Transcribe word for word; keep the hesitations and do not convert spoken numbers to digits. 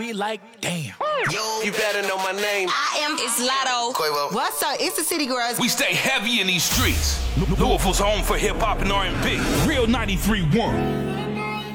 Be like, damn. Yo, you better know my name. I am It's Lotto. Quavo. What's up? It's the City Girls. We stay heavy in these streets. Louisville's home for hip hop and R and B. Real ninety-three point one.